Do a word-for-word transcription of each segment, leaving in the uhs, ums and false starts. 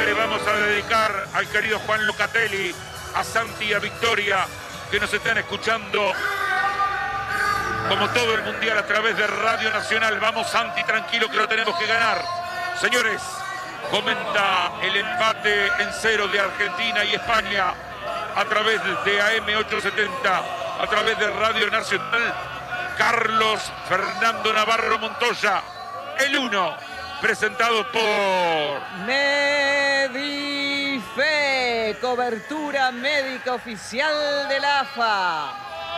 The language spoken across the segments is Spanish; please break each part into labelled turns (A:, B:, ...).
A: que le vamos a dedicar al querido Juan Locatelli, a Santi y a Victoria, que nos están escuchando como todo el mundial a través de Radio Nacional. Vamos, Santi, tranquilo que lo tenemos que ganar. Señores, comenta el empate en cero de Argentina y España a través de A M ochocientos setenta, a través de Radio Nacional, Carlos Fernando Navarro Montoya, el uno, presentado por
B: Medife, cobertura médica oficial de la A F A.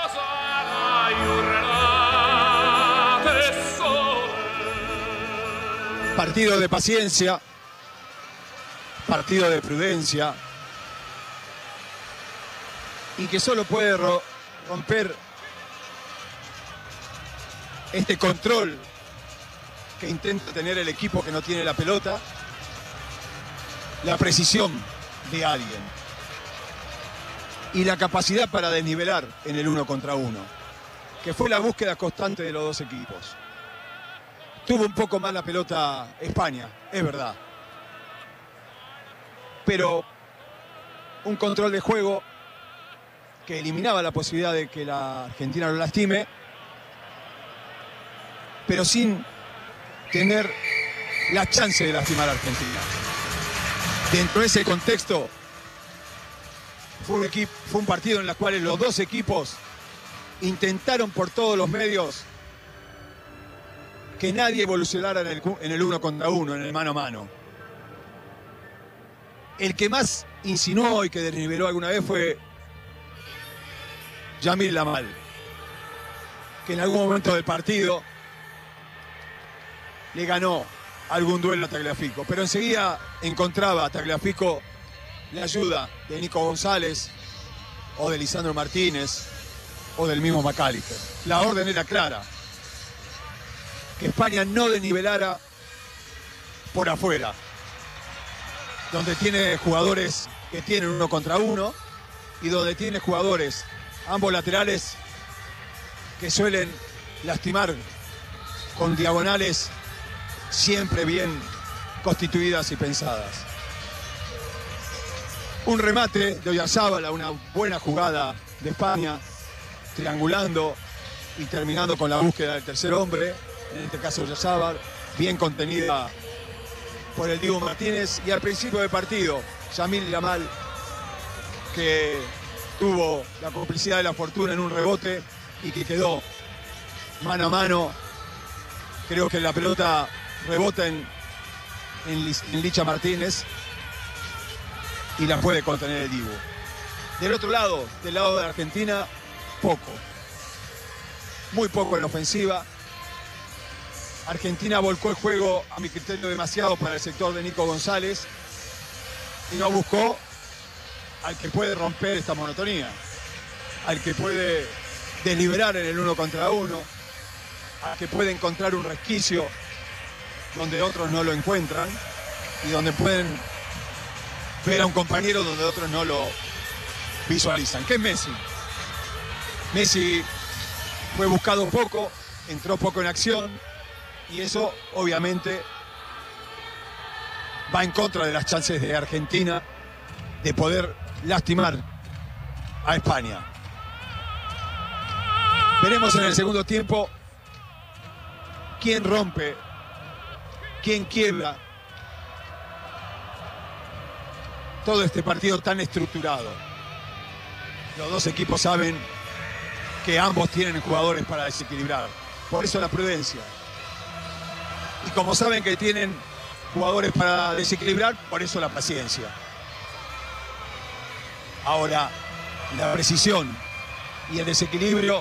C: Partido de paciencia, partido de prudencia, y que solo puede ro- romper este control que intenta tener el equipo que no tiene la pelota, la precisión de alguien y la capacidad para desnivelar en el uno contra uno, que fue la búsqueda constante de los dos equipos. Tuvo un poco más la pelota España, es verdad, pero un control de juego que eliminaba la posibilidad de que la Argentina lo lastime, pero sin tener la chance de lastimar a Argentina. Dentro de ese contexto, fue un, equipo, fue un partido en el cual los dos equipos intentaron por todos los medios que nadie evolucionara en el, en el uno contra uno, en el mano a mano. El que más insinuó y que desniveló alguna vez fue Yamil Lamal, que en algún momento del partido le ganó algún duelo a Tagliafico, pero enseguida encontraba a Tagliafico la ayuda de Nico González o de Lisandro Martínez o del mismo McAllister. La orden era clara: que España no desnivelara por afuera, donde tiene jugadores que tienen uno contra uno y donde tiene jugadores, ambos laterales, que suelen lastimar con diagonales siempre bien constituidas y pensadas. Un remate de Oyarzábal, una buena jugada de España, triangulando y terminando con la búsqueda del tercer hombre, en este caso Oyarzábal, bien contenida por el Diego Martínez, y al principio del partido, Yamil Lamal, que tuvo la complicidad de la fortuna en un rebote y que quedó mano a mano. Creo que la pelota rebota en, en, en Licha Martínez y la puede contener el Dibu. Del otro lado, del lado de Argentina, poco. Muy poco en ofensiva. Argentina volcó el juego, a mi criterio, demasiado para el sector de Nico González y no buscó al que puede romper esta monotonía, al que puede deliberar en el uno contra uno, al que puede encontrar un resquicio donde otros no lo encuentran y donde pueden ver a un compañero donde otros no lo visualizan, que es Messi. Messi fue buscado poco, entró poco en acción, y eso obviamente va en contra de las chances de Argentina de poder lastimar a España. Veremos en el segundo tiempo quién rompe, quién quiebra todo este partido tan estructurado. Los dos equipos saben que ambos tienen jugadores para desequilibrar, por eso la prudencia. Y como saben que tienen jugadores para desequilibrar, por eso la paciencia. Ahora, la precisión y el desequilibrio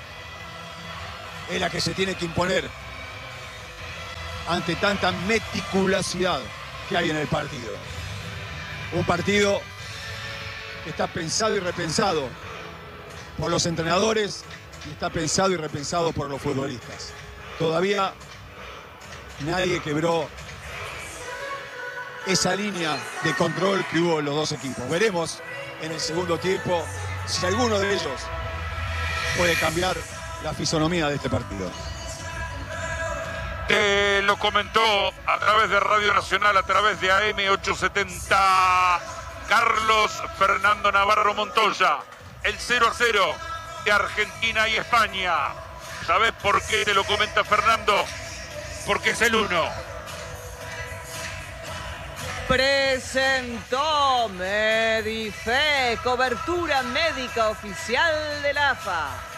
C: es la que se tiene que imponer ante tanta meticulosidad que hay en el partido. Un partido que está pensado y repensado por los entrenadores y está pensado y repensado por los futbolistas. Todavía nadie quebró esa línea de control que hubo en los dos equipos. Veremos en el segundo tiempo si alguno de ellos puede cambiar la fisonomía de este partido.
A: De los lo comentó a través de Radio Nacional, a través de A M ochocientos setenta. Carlos Fernando Navarro Montoya, el cero a cero de Argentina y España. ¿Sabés por qué te lo comenta Fernando? Porque es el uno.
B: Presentó Medife, cobertura médica oficial de la A F A.